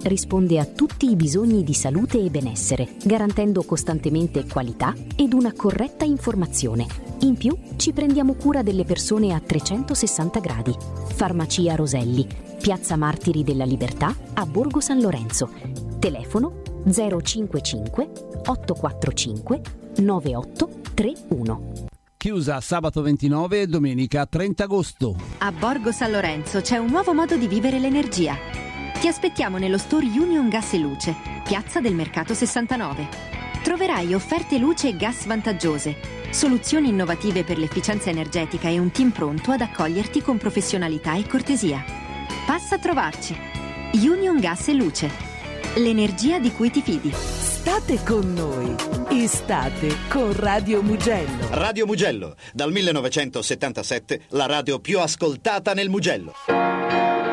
risponde a tutti i bisogni di salute e benessere, garantendo costantemente qualità ed una corretta informazione. In più, ci prendiamo cura delle persone a 360 gradi. Farmacia Roselli, Piazza Martiri della Libertà a Borgo San Lorenzo. Telefono 055 845 9831. Chiusa sabato 29 e domenica 30 agosto. A Borgo San Lorenzo c'è un nuovo modo di vivere l'energia. Ti aspettiamo nello store Union Gas e Luce, Piazza del Mercato 69. Troverai offerte luce e gas vantaggiose, soluzioni innovative per l'efficienza energetica e un team pronto ad accoglierti con professionalità e cortesia. Passa a trovarci. Union Gas e Luce. L'energia di cui ti fidi. State con noi. Estate con Radio Mugello. Radio Mugello, dal 1977 la radio più ascoltata nel Mugello.